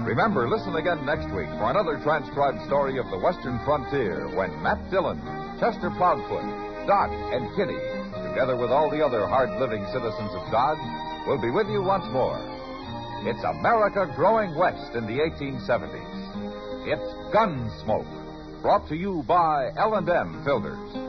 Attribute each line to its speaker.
Speaker 1: Remember, listen again next week for another transcribed story of the Western frontier when Matt Dillon, Chester Proudfoot, Doc, and Kitty, together with all the other hard-living citizens of Dodge, will be with you once more. It's America growing west in the 1870s. It's Gunsmoke, brought to you by L&M Filters.